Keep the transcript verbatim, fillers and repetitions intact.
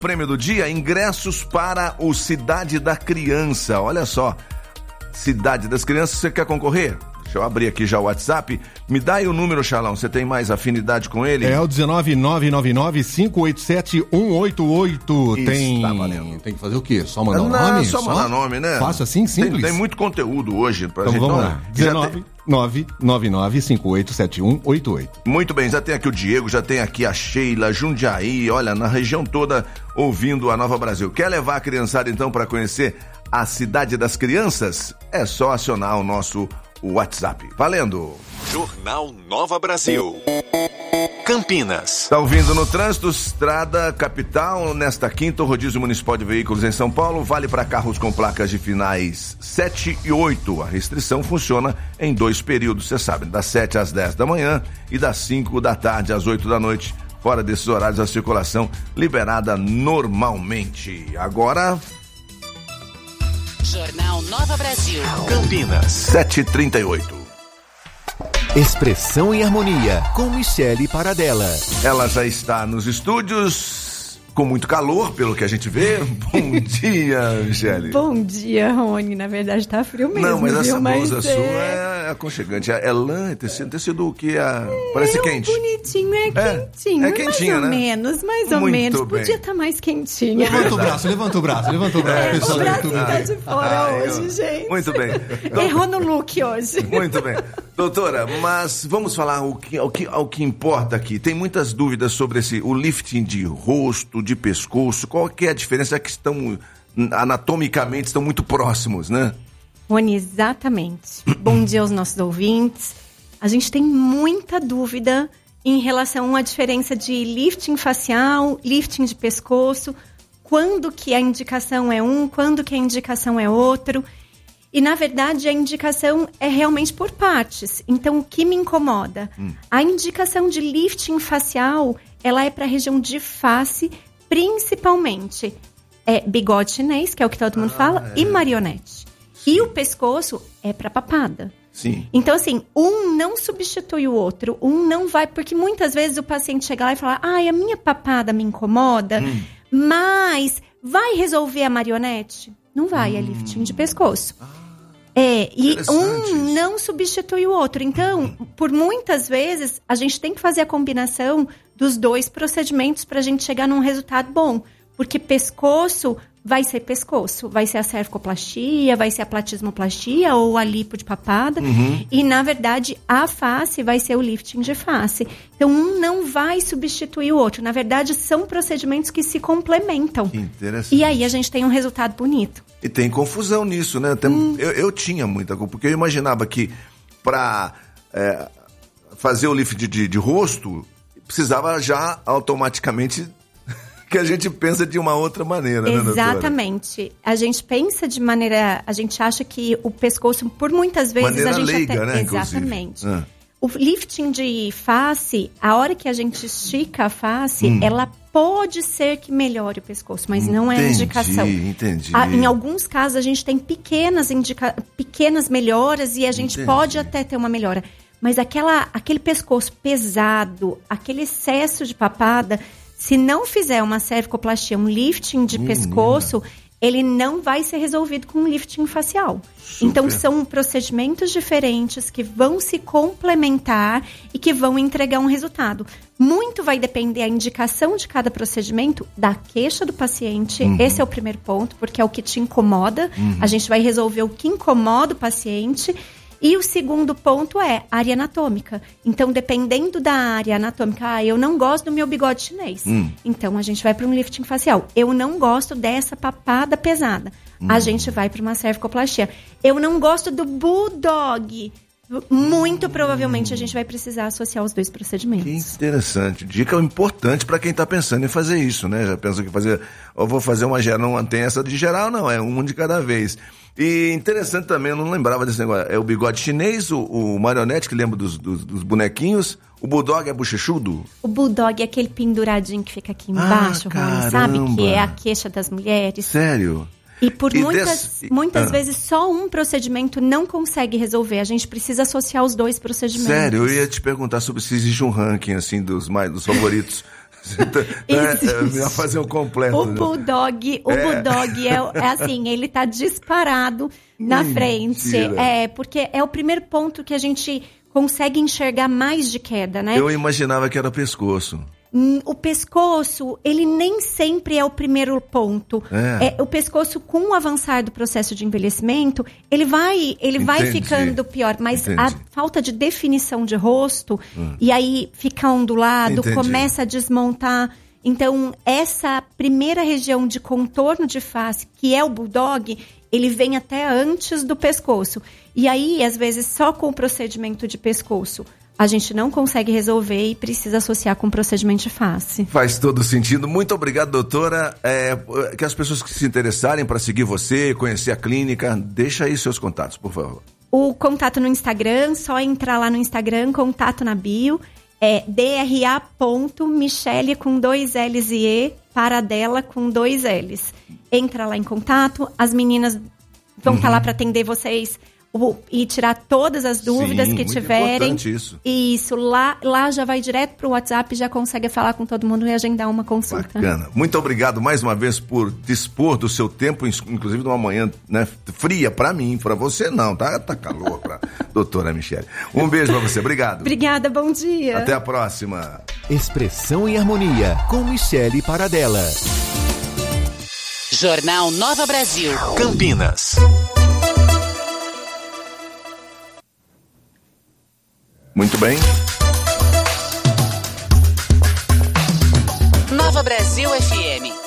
Prêmio do dia, ingressos para o Cidade da Criança. Olha só, Cidade das Crianças, você quer concorrer? Deixa eu abrir aqui já o WhatsApp. Me dá aí o número, Xalão, você tem mais afinidade com ele? É o dezenove nove nove nove cinco oito sete um oito oito. Tem... Tá valendo. Tem que fazer o quê? Só mandar o Não, nome? Só mandar nome, né? Fácil assim, simples? Tem, tem muito conteúdo hoje pra então gente. Vamos então, lá. dezenove nove nove nove cinco oito sete um oito oito. Muito bem, já tem aqui o Diego, já tem aqui a Sheila, Jundiaí, olha, na região toda ouvindo a Nova Brasil. Quer levar a criançada então para conhecer a Cidade das Crianças? É só acionar o nosso WhatsApp. Valendo! Jornal Nova Brasil. Campinas. Está ouvindo no trânsito, Estrada Capital, nesta quinta, o rodízio municipal de veículos em São Paulo vale para carros com placas de finais sete e oito. A restrição funciona em dois períodos, você sabe, das sete às dez da manhã e das cinco da tarde às oito da noite. Fora desses horários, a circulação liberada normalmente. Agora... Jornal Nova Brasil. Campinas. sete e trinta e oito. Expressão e Harmonia, com Michele Paradella. Ela já está nos estúdios, com muito calor, pelo que a gente vê. Bom dia, Michele. Bom dia, Rony. Na verdade, tá frio mesmo. Não, mas essa viu? blusa mas sua é... é aconchegante. É lã, é tecido, tecido o que? É... Parece é quente. Bonitinho, é, é quentinho. É quentinho, mais né? ou menos, mais ou Muito menos. bem. Podia estar tá mais quentinho. Levanta o braço, levanta o braço, levanta o braço. É, pessoal o do bracinho YouTube. tá de fora Ah, hoje, eu... gente. Muito bem. Errou no look hoje. Muito bem. Doutora, mas vamos falar o que, o que, o que importa aqui. Tem muitas dúvidas sobre esse, o lifting de rosto, de pescoço. Qual que é a diferença? É que estão, anatomicamente, estão muito próximos, né? Rony, exatamente. Bom dia aos nossos ouvintes. A gente tem muita dúvida em relação à diferença de lifting facial, lifting de pescoço, quando que a indicação é um, quando que a indicação é outro. E, na verdade, a indicação é realmente por partes. Então, o que me incomoda? Hum. A indicação de lifting facial, ela é para a região de face, principalmente é, bigode chinês, que é o que todo mundo ah, fala, é. e marionete. Sim. E o pescoço é para papada. Sim. Então, assim, um não substitui o outro, um não vai... Porque muitas vezes o paciente chega lá e fala, ai, a minha papada me incomoda, hum. mas vai resolver a marionete? Não vai, hum. é lifting de pescoço. Ah. É, e um não substitui o outro. Então, por muitas vezes, a gente tem que fazer a combinação dos dois procedimentos para a gente chegar num resultado bom. Porque pescoço vai ser pescoço, vai ser a cervicoplastia, vai ser a platismoplastia ou a lipo de papada. Uhum. E, na verdade, a face vai ser o lifting de face. Então, um não vai substituir o outro. Na verdade, são procedimentos que se complementam. Que interessante. E aí a gente tem um resultado bonito. E tem confusão nisso, né? Tem, hum. eu, eu tinha muita confusão, porque eu imaginava que para é, fazer o lift de, de, de rosto, precisava já automaticamente que a gente pensa de uma outra maneira, né, doutora? Exatamente. A gente pensa de maneira... A gente acha que o pescoço, por muitas vezes... Maneira a gente leiga, até, né? Exatamente. Ah. O lifting de face, a hora que a gente estica a face, hum. ela pode ser que melhore o pescoço, mas entendi, não é a indicação. Entendi. A, em alguns casos, a gente tem pequenas, indica, pequenas melhoras e a gente entendi. Pode até ter uma melhora. Mas aquela, aquele pescoço pesado, aquele excesso de papada, se não fizer uma cervicoplastia, um lifting de Menina. pescoço, ele não vai ser resolvido com um lifting facial. Super. Então, são procedimentos diferentes que vão se complementar e que vão entregar um resultado. Muito vai depender a indicação de cada procedimento da queixa do paciente. Uhum. Esse é o primeiro ponto, porque é o que te incomoda. Uhum. A gente vai resolver o que incomoda o paciente. E o segundo ponto é área anatômica. Então, dependendo da área anatômica, ah, eu não gosto do meu bigode chinês. Hum. Então, a gente vai para um lifting facial. Eu não gosto dessa papada pesada. Hum. A gente vai para uma cervicoplastia. Eu não gosto do bulldog. Muito provavelmente a gente vai precisar associar os dois procedimentos. Que interessante. Dica importante para quem está pensando em fazer isso, né? Já pensa que fazer, eu vou fazer uma geral, não tem essa de geral, não, é um de cada vez. E interessante também, eu não lembrava desse negócio, é o bigode chinês, o, o marionete, que lembra dos, dos, dos bonequinhos, o bulldog é bochechudo? O bulldog é aquele penduradinho que fica aqui embaixo, ah, Rony, sabe? Que é a queixa das mulheres. Sério? E por e muitas, desse... muitas ah. vezes só um procedimento não consegue resolver. A gente precisa associar os dois procedimentos. Sério, eu ia te perguntar sobre se existe um ranking assim dos, mais, dos favoritos. é, é melhor fazer um completo. O Bulldog, o é. Bulldog é, é assim, ele tá disparado na hum, frente. Mentira. É, porque é o primeiro ponto que a gente consegue enxergar mais de queda, né? Eu imaginava que era o pescoço. O pescoço, ele nem sempre é o primeiro ponto. É. É, o pescoço, com o avançar do processo de envelhecimento, ele vai, ele vai ficando pior. Mas Entendi. a falta de definição de rosto, hum. e aí fica ondulado, Entendi. começa a desmontar. Então, essa primeira região de contorno de face, que é o Bulldog, ele vem até antes do pescoço. E aí, às vezes, só com o procedimento de pescoço, a gente não consegue resolver e precisa associar com o procedimento de face. Faz todo sentido. Muito obrigado, doutora. É, que as pessoas que se interessarem para seguir você, conhecer a clínica, deixa aí seus contatos, por favor. O contato no Instagram, só entrar lá no Instagram, contato na bio, é dra.michele com dois L's e E, Paradela com dois L's. Entra lá em contato, as meninas vão estar uhum. tá lá para atender vocês e tirar todas as dúvidas Sim, que muito tiverem. Isso. Isso, lá, lá já vai direto pro WhatsApp, já consegue falar com todo mundo e agendar uma consulta. Bacana. Muito obrigado mais uma vez por dispor do seu tempo, inclusive numa manhã, né, fria pra mim, pra você não, tá, tá calor pra doutora Michele. Um beijo pra você, obrigado. Obrigada, bom dia. Até a próxima. Expressão e Harmonia, com Michele Paradela. Jornal Nova Brasil. Campinas. Muito bem. Nova Brasil F M.